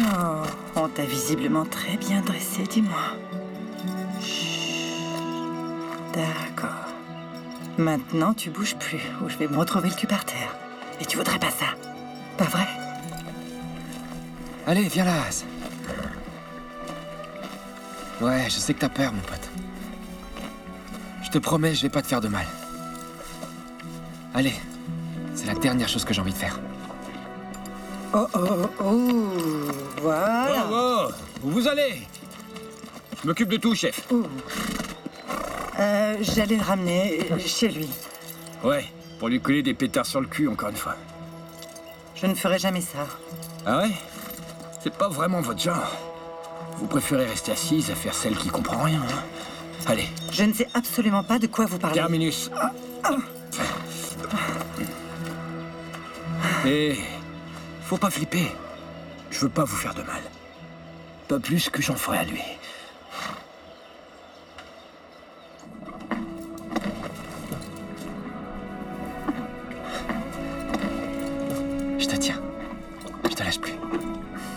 Oh, on t'a visiblement très bien dressé, dis-moi. Chut. D'accord. Maintenant, tu bouges plus, ou je vais me retrouver le cul par terre. Et tu voudrais pas ça, pas vrai? Allez, viens là, Az. Ouais, je sais que t'as peur, mon pote. Je te promets, je vais pas te faire de mal. Allez, c'est la dernière chose que j'ai envie de faire. Oh, oh, oh, oh, voilà. Oh, où vous allez? Je m'occupe de tout, chef. Oh. J'allais le ramener chez lui. Ouais, pour lui coller des pétards sur le cul, encore une fois. Je ne ferai jamais ça. Ah ouais? C'est pas vraiment votre genre. Vous préférez rester assise à faire celle qui comprend rien, hein? Allez. Je ne sais absolument pas de quoi vous parlez. Terminus. Et faut pas flipper. Je veux pas vous faire de mal. Pas plus que j'en ferai à lui. Je te tiens.